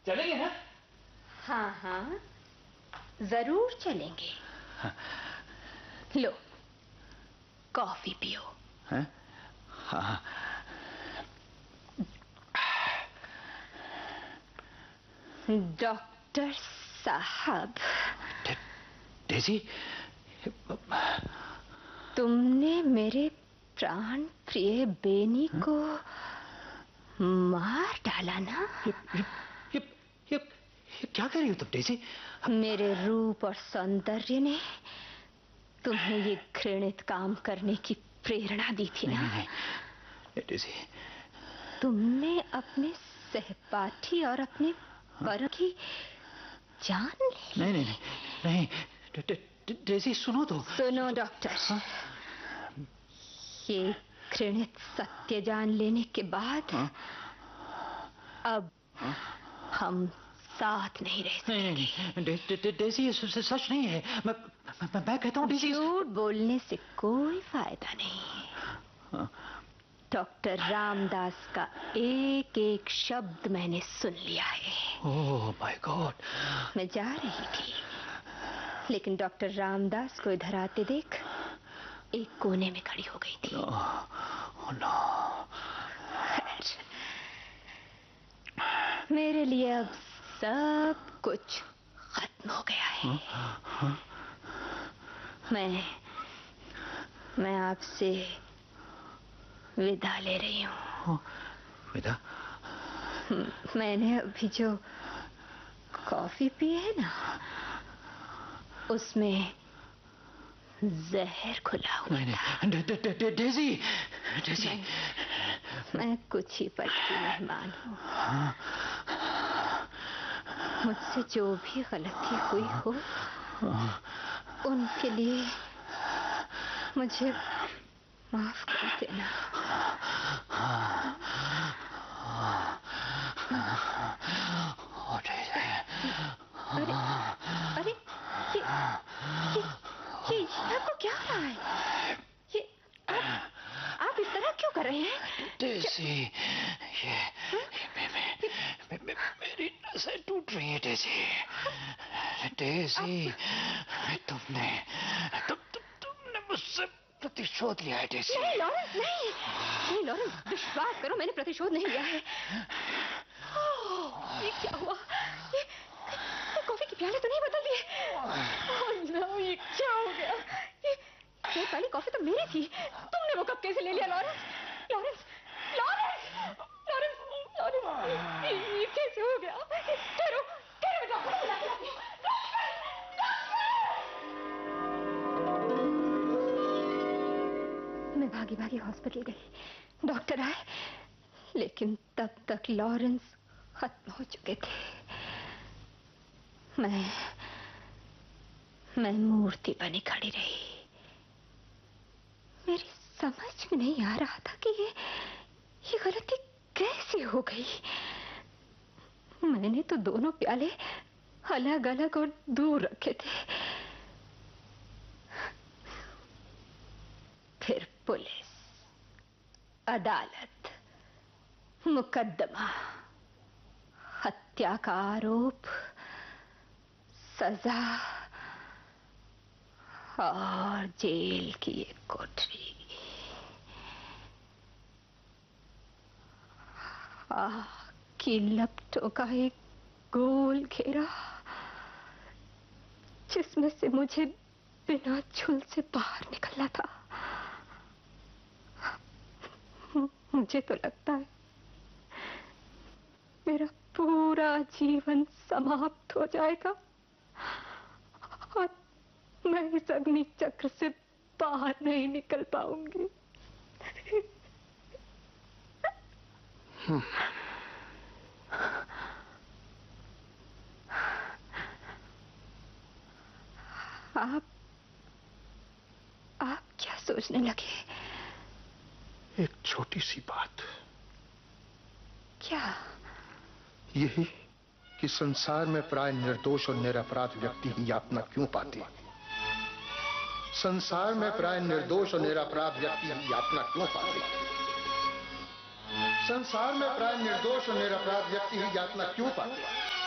चलेंगे ना? हाँ हाँ, जरूर चलेंगे। हाँ। लो, कॉफी पियो। हाँ? हाँ। डॉक्टर साहब, डेजी, तुमने मेरे प्राण प्रिय बेनी को मार डाला ना? ये क्या कर रही हो तुम डेजी? मेरे रूप और सौंदर्य ने तुम्हें ये घृणित काम करने की प्रेरणा दी थी ना? नहीं, डेजी। तुमने अपने सहपाठी और अपने पर की जान ली। नहीं, डेजी सुनो तो। सुनो डॉक्टर, ये घृणित सत्य जान लेने के बाद अब हम साथ नहीं रह सकते। नहीं, डेजी ये सच नहीं है। मैं कहता हूँ डेजी, झूठ बोलने से कोई फायदा नहीं है। डॉक्टर रामदास का एक एक शब्द मैंने सुन लिया है। Oh my God. मैं जा रही थी, लेकिन डॉक्टर रामदास को इधर आते देख एक कोने में खड़ी हो गई थी। नो। मेरे लिए अब सब कुछ खत्म हो गया है। मैं आपसे विदा ले रही हूँ। विदा? मैंने अभी जो कॉफी पी है ना, उसमें जहर खुला हुआ था। डेजी, मैं कुछ ही पल की मेहमान हूँ। मुझसे जो भी गलती हुई हो, उनके लिए मुझे माफ कर देना। अरे, ये आपको क्या हो रहा है? ये आप इस तरह क्यों कर रहे हैं? डेजी, ये मेरी नसें टूट रही है डेजी। तुमने मुझसे प्रतिशोध लिया है डेजी। नहीं लॉरेंस, नहीं लॉरेंस, विश्वास करो, मैंने प्रतिशोध नहीं लिया है। ये क्या हुआ? ये कॉफी की प्याले तो नहीं बदल दिए? नो, ये क्या हो गया? ये पहली कॉफी तो मेरी थी, तुमने वो कप कैसे ले लिया? लॉरेंस, ये कैसे हो गया? ठहरो, डॉक्टर बुलाती हूँ। मैं भागी हॉस्पिटल गई। डॉक्टर आए, लेकिन तब तक लॉरेंस खत्म हो चुके थे। मैं मूर्ति बनी खड़ी रही। मेरी समझ में नहीं आ रहा था कि ये गलती कैसे हो गई। मैंने तो दोनों प्याले अलग अलग और दूर रखे थे। फिर पुलिस, अदालत, मुकदमा, हत्या का आरोप, सजा और जेल की एक कोठरी। की लपटों का एक गोल घेरा, जिसमें से मुझे बिना झुल से बाहर निकलना था। मुझे तो लगता है मेरा पूरा जीवन समाप्त हो जाएगा और मैं इस अग्नि चक्र से बाहर नहीं निकल पाऊंगी। आप क्या सोचने लगे? एक छोटी सी बात। क्या? यही कि संसार में प्राय निर्दोष और निरपराध व्यक्ति ही यातना क्यों पाते? संसार में प्राय निर्दोष और निरपराध व्यक्ति ही यातना क्यों पाते? संसार में प्राय निर्दोष और निरपराध व्यक्ति ही यातना क्यों पाते?